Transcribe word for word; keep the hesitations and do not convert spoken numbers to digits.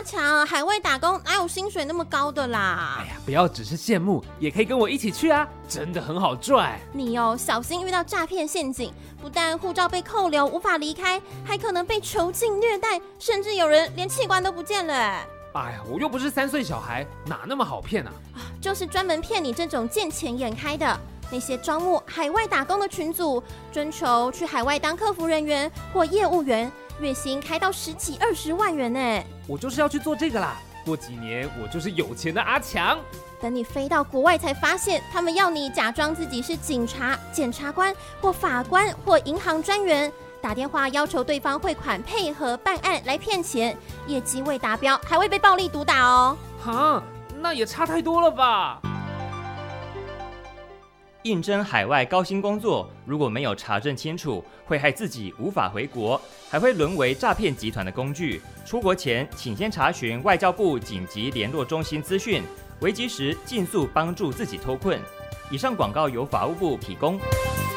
阿强，海外打工哪有薪水那么高的啦？ 哎呀，不要只是羡慕，也可以跟我一起去啊，真的很好赚。 你哦，小心遇到诈骗陷阱，不但护照被扣留无法离开，还可能被囚禁虐待，甚至有人连器官都不见了。 哎呀，我又不是三岁小孩，哪那么好骗啊？ 就是专门骗你这种见钱眼开的。那些招募海外打工的群组，征求去海外当客服人员或业务员，月薪开到十几二十万元呢。 我就是要去做这个啦，过几年我就是有钱的阿强。 等你飞到国外才发现，他们要你假装自己是警察、检察官或法官或银行专员，打电话要求对方汇款配合办案来骗钱，业绩未达标还会被暴力毒打哦。 哈，那也差太多了吧？ 应征海外高薪工作，如果没有查证清楚，会害自己无法回国，还会沦为诈骗集团的工具。出国前，请先查询外交部紧急联络中心资讯，危急时尽速帮助自己脱困。以上广告由法务部提供。